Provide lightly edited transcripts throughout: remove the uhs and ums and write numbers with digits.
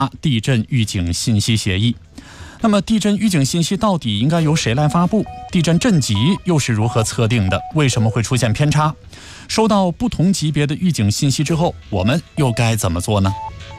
地震预警信息协议。那么地震预警信息到底应该由谁来发布？地震震级又是如何测定的？为什么会出现偏差？收到不同级别的预警信息之后，我们又该怎么做呢？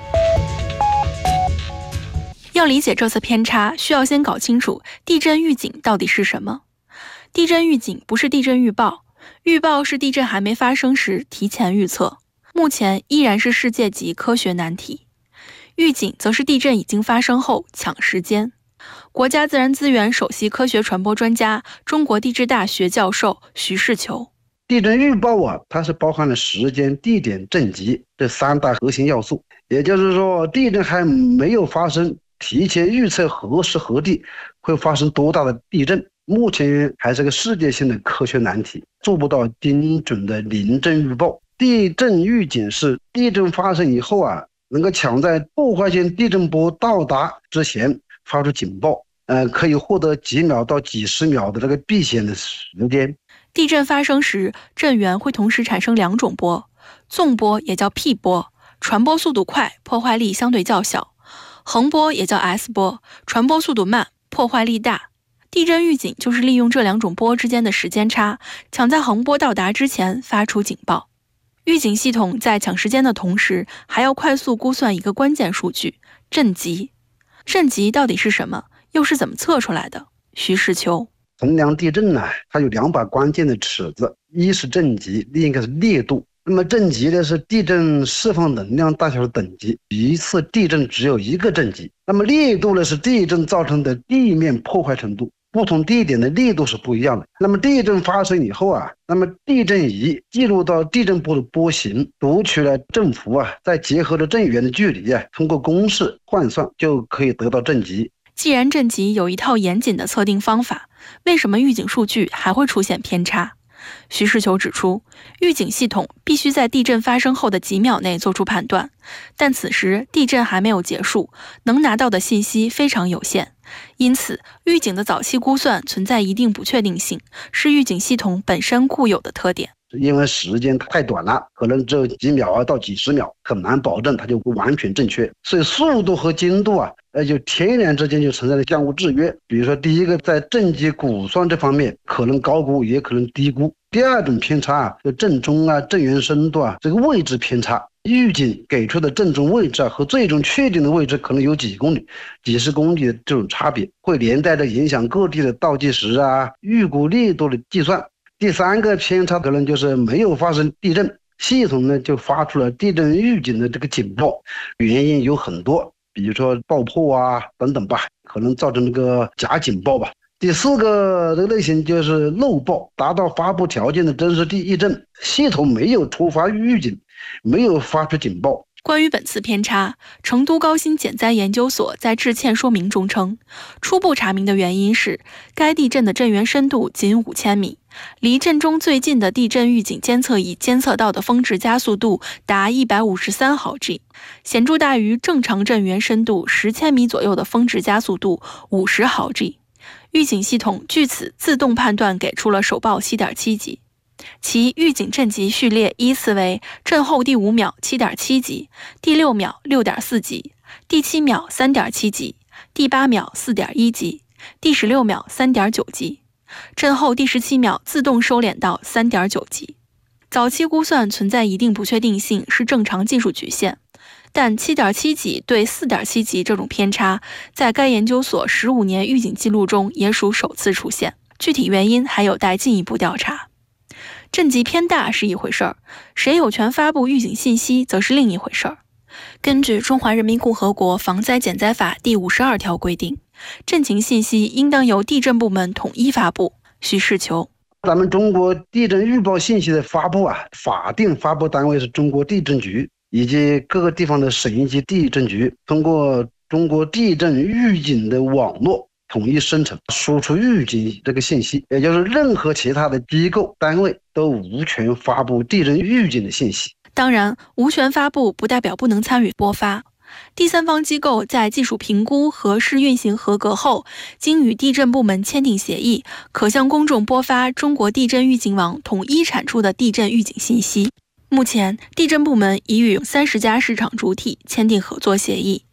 要理解这次偏差，需要先搞清楚地震预警到底是什么。地震预警不是地震预报，预报是地震还没发生时提前预测，目前依然是世界级科学难题。预警则是地震已经发生后抢时间。国家自然资源首席科学传播专家、中国地质大学教授徐世球。 地震预报它是包含了时间、地点、震级这3大核心要素。也就是说，地震还没有发生，提前预测何时何地会发生多大的地震，目前还是个世界性的科学难题，做不到精准的临震预报。地震预警是地震发生以后能够抢在破坏性地震波到达之前发出警报，可以获得几秒到几十秒的这个避险的时间。 地震发生时，震源会同时产生2种波，纵波也叫 P 波，传播速度快，破坏力相对较小；横波也叫 S 波，传播速度慢，破坏力大。地震预警就是利用这2种波之间的时间差，抢在横波到达之前发出警报。预警系统在抢时间的同时，还要快速估算一个关键数据——震级。震级到底是什么？又是怎么测出来的？徐世球。 衡量地震它有2把关键的尺子，一是震级，另一个是烈度。那么震级呢是地震释放能量大小的等级，一次地震只有1个震级。那么烈度呢是地震造成的地面破坏程度，不同地点的烈度是不一样的。那么地震发生以后那么地震仪记录到地震波的波形，读取了振幅再结合了震源的距离通过公式换算就可以得到震级。 既然震级有一套严谨的测定方法，为什么预警数据还会出现偏差？徐世球指出，预警系统必须在地震发生后的几秒内做出判断，但此时地震还没有结束，能拿到的信息非常有限，因此预警的早期估算存在一定不确定性，是预警系统本身固有的特点。 因为时间太短了，可能只有几秒到几十秒，很难保证它就完全正确，所以速度和精度就天然之间就存在着相互制约。比如说第一个，在震级估算这方面可能高估也可能低估。第二种偏差就震中震源深度这个位置偏差，预警给出的震中位置和最终确定的位置可能有几公里、几十公里的这种差别，会连带着影响各地的倒计时预估力度的计算。第3个偏差可能就是没有发生地震，系统呢就发出了地震预警的这个警报，原因有很多，比如说爆破等等吧，可能造成这个假警报吧。第4个这个类型就是漏报，达到发布条件的真实地震，系统没有触发预警，没有发出警报。 关于本次偏差，成都高新减灾研究所在致歉说明中称，初步查明的原因是该地震的震源深度仅5000米，离震中最近的地震预警监测仪监测到的峰值加速度达153毫 G， 显著大于正常震源深度10千米左右的峰值加速度50毫 G。预警系统据此自动判断给出了首报 7.7 级。其预警震级序列依次为震后第5秒 7.7 级，第6秒 6.4 级，第7秒 3.7 级，第8秒 4.1 级，第16秒 3.9 级，震后第17秒自动收敛到 3.9 级。早期估算存在一定不确定性，是正常技术局限，但 7.7 级对 4.7 级这种偏差，在该研究所15年预警记录中也属首次出现，具体原因还有待进一步调查。震级偏大是一回事儿，谁有权发布预警信息则是另一回事儿。根据《中华人民共和国防灾减灾法》第52条规定，震情信息应当由地震部门统一发布。徐世球。 咱们中国地震预报信息的发布法定发布单位是中国地震局以及各个地方的省一级地震局，通过中国地震预警的网络统一生成输出预警这个信息，也就是任何其他的机构单位都无权发布地震预警的信息。 当然，无权发布不代表不能参与播发。第三方机构在技术评估和试运行合格后，经与地震部门签订协议，可向公众播发中国地震预警网统一产出的地震预警信息。目前，地震部门已与30家市场主体签订合作协议，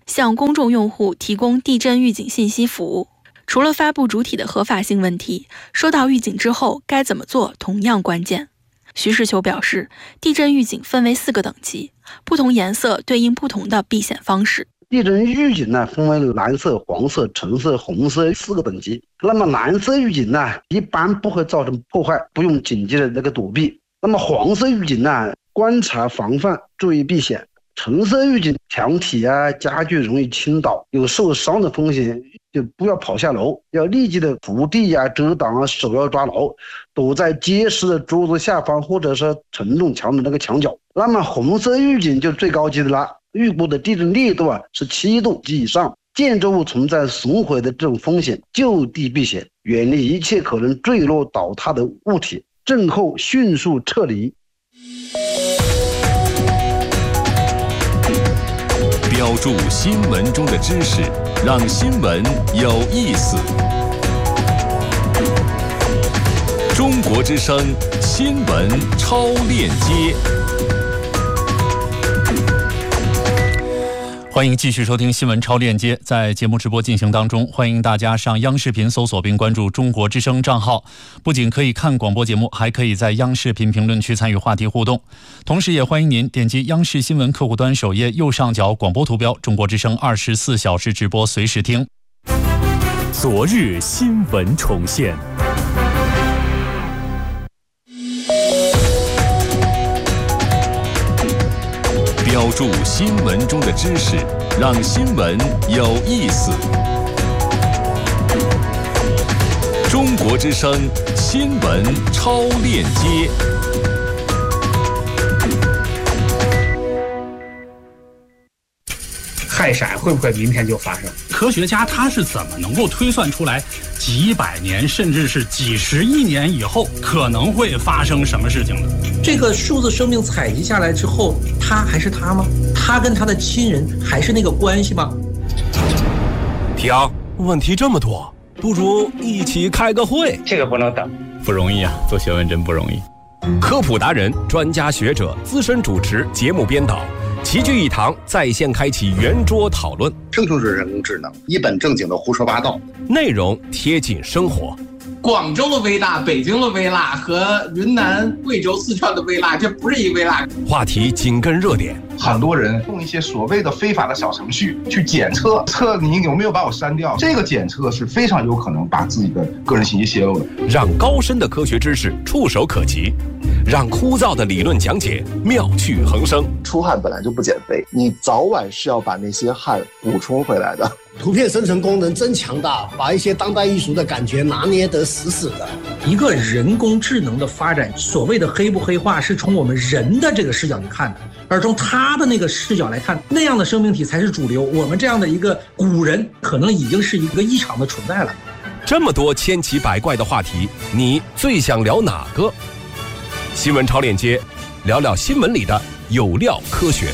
向公众用户提供地震预警信息服务。除了发布主体的合法性问题，收到预警之后该怎么做同样关键。徐世球表示，地震预警分为4个等级，不同颜色对应不同的避险方式。 地震预警呢，分为蓝色、黄色、橙色、红色4个等级。那么蓝色预警呢，一般不会造成破坏，不用紧急的躲避。那么黄色预警呢，观察防范，注意避险。橙色预警，墙体家具容易倾倒，有受伤的风险，就不要跑下楼，要立即的扶地遮挡手要抓牢，躲在结实的桌子下方或者是承重墙的墙角。那么红色预警就最高级的了，预估的地震烈度是7度及以上，建筑物存在损毁的这种风险，就地避险，远离一切可能坠落倒塌的物体，震后迅速撤离。 标注新闻中的知识，让新闻有意思。中国之声新闻超链接， 欢迎继续收听新闻超链接。在节目直播进行当中，欢迎大家上央视频搜索并关注中国之声账号，不仅可以看广播节目，还可以在央视频评论区参与话题互动。同时也欢迎您点击央视新闻客户端首页右上角广播图标，中国之声24小时直播随时听。 昨日新闻重现， 标注新闻中的知识，让新闻有意思。中国之声新闻超链接。 氦闪会不会明天就发生？ 科学家他是怎么能够推算出来几百年甚至是几十亿年以后可能会发生什么事情的？ 这个数字生命采集下来之后，他还是他吗？他跟他的亲人还是那个关系吗？ 平，问题这么多，不如一起开个会。 这个不能等， 不容易啊，做学问真不容易。 科普达人、专家学者、资深主持、节目编导齐聚一堂，在线开启圆桌讨论。 生成式人工智能一本正经的胡说八道， 内容贴近生活。 广州的微辣、北京的微辣和云南、贵州、四川的微辣，这不是一微辣。 话题紧跟热点， 很多人用一些所谓的非法的小程序去检测你有没有把我删掉，这个检测是非常有可能把自己的个人信息泄露的。 让高深的科学知识触手可及，让枯燥的理论讲解妙趣横生。 出汗本来就不减肥，你早晚是要把那些汗补充回来的。 图片生成功能真强大，把一些当代艺术的感觉拿捏得死死的。 一个人工智能的发展，所谓的黑不黑化是从我们人的这个视角去看的，而从他的那个视角来看，那样的生命体才是主流。我们这样的一个古人，可能已经是一个异常的存在了。 这么多千奇百怪的话题，你最想聊哪个？新闻超链接，聊聊新闻里的有料科学。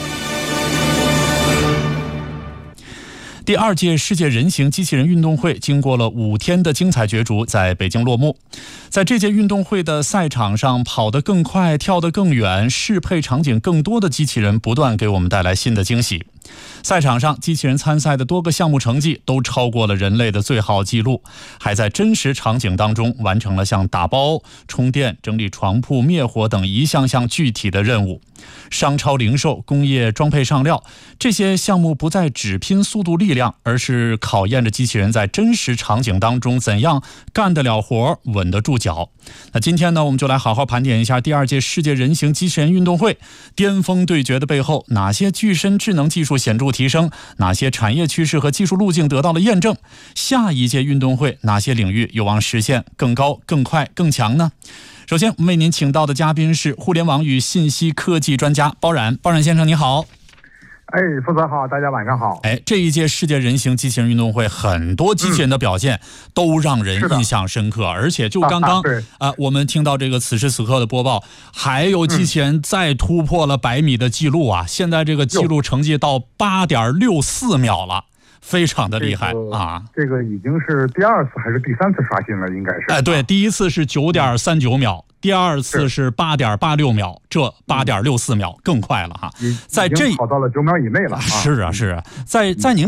第2届世界人形机器人运动会经过了5天的精彩角逐，在北京落幕。在这届运动会的赛场上，跑得更快、跳得更远、适配场景更多的机器人不断给我们带来新的惊喜。赛场上，机器人参赛的多个项目成绩都超过了人类的最好记录，还在真实场景当中完成了像打包、充电、整理床铺、灭火等一项项具体的任务。商超零售、工业装配上料，这些项目不再只拼速度力量，而是考验着机器人在真实场景当中怎样干得了活、稳得住脚。那今天呢，我们就来好好盘点一下第2届世界人形机器人运动会巅峰对决的背后，哪些具身智能技术显著提升，哪些产业趋势和技术路径得到了验证，下一届运动会哪些领域有望实现更高、更快、更强呢？首先，我们为您请到的嘉宾是互联网与信息科技专家包冉。包冉先生，你好。 负责好，大家晚上好。 这一届世界人形机器人运动会，很多机器人的表现都让人印象深刻，而且就刚刚我们听到这个此时此刻的播报，还有机器人再突破了100米的记录啊！现在这个记录成绩到8.64秒了。 非常的厉害啊！ 这个已经是第2次还是第3次刷新了，应该是。 对，第一次是9.39秒，第2次是8.86秒，这8.64秒更快了哈。 在这跑到了9秒以内了。 是啊，在您